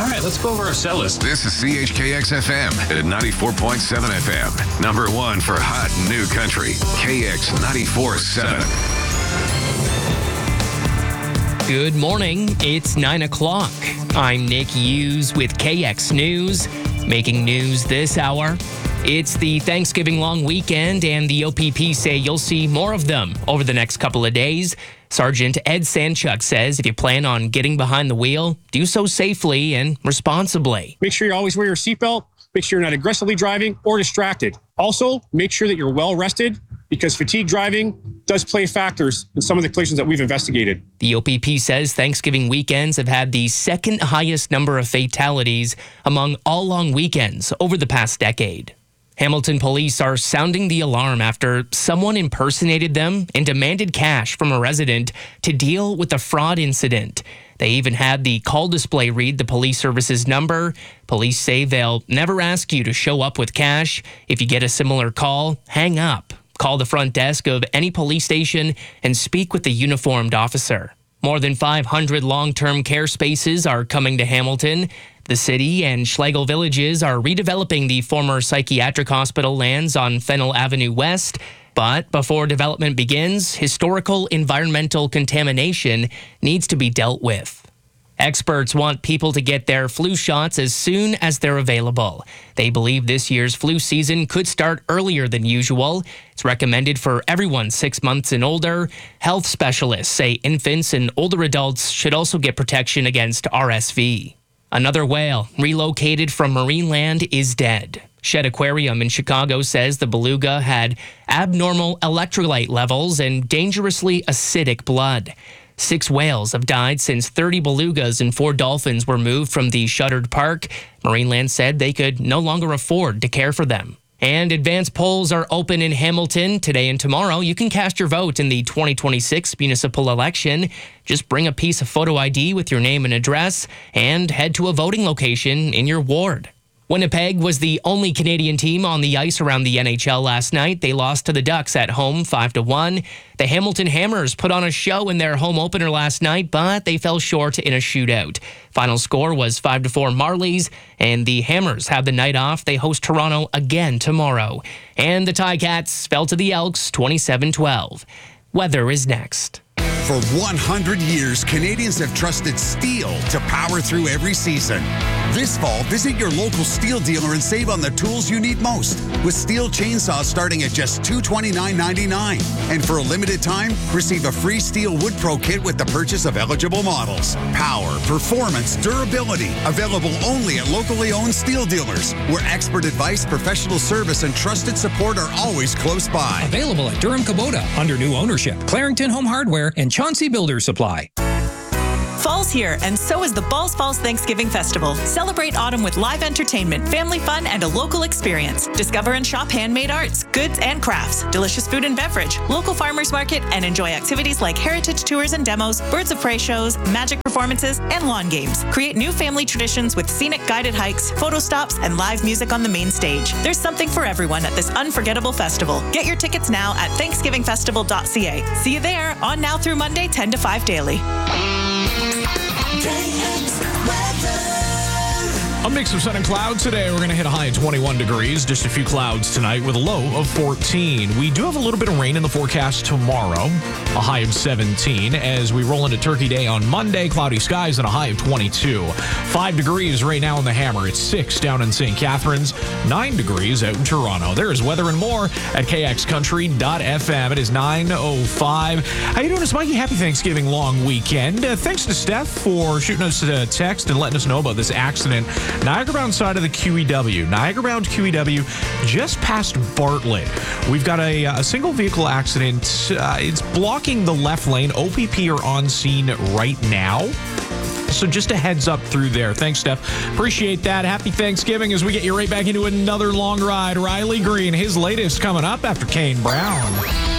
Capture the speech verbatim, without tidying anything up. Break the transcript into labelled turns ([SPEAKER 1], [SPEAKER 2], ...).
[SPEAKER 1] All right, let's go over our set list.
[SPEAKER 2] This is C H K X F M at ninety-four point seven F M. Number one for hot new country. K X ninety-four point seven.
[SPEAKER 3] Good morning. It's nine o'clock. I'm Nick Hughes with K X News. Making news this hour. It's the Thanksgiving long weekend, and the O P P say you'll see more of them over the next couple of days. Sergeant Ed Sanchuk says if you plan on getting behind the wheel, do so safely and responsibly.
[SPEAKER 4] Make sure you always wear your seatbelt. Make sure you're not aggressively driving or distracted. Also, make sure that you're well rested, because fatigue driving does play factors in some of the collisions that we've investigated.
[SPEAKER 3] The O P P says Thanksgiving weekends have had the second highest number of fatalities among all long weekends over the past decade. Hamilton police are sounding the alarm after someone impersonated them and demanded cash from a resident to deal with a fraud incident. They even had the call display read the police service's number. Police say they'll never ask you to show up with cash. If you get a similar call, hang up. Call the front desk of any police station and speak with the uniformed officer. More than five hundred long-term care spaces are coming to Hamilton. The city and Schlegel Villages are redeveloping the former psychiatric hospital lands on Fennell Avenue West. But before development begins, historical environmental contamination needs to be dealt with. Experts want people to get their flu shots as soon as they're available. They believe this year's flu season could start earlier than usual. It's recommended for everyone six months and older. Health specialists say infants and older adults should also get protection against R S V. Another whale relocated from Marineland is dead. Shedd Aquarium in Chicago says the beluga had abnormal electrolyte levels and dangerously acidic blood. Six whales have died since thirty belugas and four dolphins were moved from the shuttered park. Marineland said they could no longer afford to care for them. And advanced polls are open in Hamilton today and tomorrow. You can cast your vote in the twenty twenty-six municipal election. Just bring a piece of photo I D with your name and address and head to a voting location in your ward. Winnipeg was the only Canadian team on the ice around the N H L last night. They lost to the Ducks at home five to one. The Hamilton Hammers put on a show in their home opener last night, but they fell short in a shootout. Final score was five to four Marlies, and the Hammers have the night off. They host Toronto again tomorrow. And the Ticats fell to the Elks twenty-seven twelve. Weather is next.
[SPEAKER 5] For one hundred years, Canadians have trusted steel to power through every season. This fall, visit your local steel dealer and save on the tools you need most, with steel chainsaws starting at just two hundred twenty-nine dollars and ninety-nine cents. And for a limited time, receive a free Steel Wood Pro kit with the purchase of eligible models. Power, performance, durability, available only at locally owned steel dealers, where expert advice, professional service, and trusted support are always close by.
[SPEAKER 6] Available at Durham Kubota under new ownership, Clarington Home Hardware, and Chauncey Builder Supply.
[SPEAKER 7] Fall's here, and so is the Balls Falls Thanksgiving Festival. Celebrate autumn with live entertainment, family fun, and a local experience. Discover and shop handmade arts, goods, and crafts, delicious food and beverage, local farmers market, and enjoy activities like heritage tours and demos, birds of prey shows, magic performances, and lawn games. Create new family traditions with scenic guided hikes, photo stops, and live music on the main stage. There's something for everyone at this unforgettable festival. Get your tickets now at thanksgiving festival dot c a. See you there, on now through Monday, ten to five daily.
[SPEAKER 8] A mix of sun and clouds today. We're going to hit a high of twenty-one degrees. Just a few clouds tonight with a low of fourteen. We do have a little bit of rain in the forecast tomorrow. A high of seventeen. As we roll into Turkey Day on Monday, cloudy skies and a high of twenty-two. Five degrees right now in the Hammer. It's six down in Saint Catharines. Nine degrees out in Toronto. There is weather and more at k x country dot f m. It is nine oh five. How you doing? It's Mikey. Happy Thanksgiving long weekend. Uh, thanks to Steph for shooting us a text and letting us know about this accident. Niagara Bound side of the Q E W. Niagara Bound Q E W just past Bartlett. We've got a, a single vehicle accident. Uh, it's blocking the left lane. O P P are on scene right now. So just a heads up through there. Thanks, Steph. Appreciate that. Happy Thanksgiving as we get you right back into another long ride. Riley Green, his latest coming up after Kane Brown.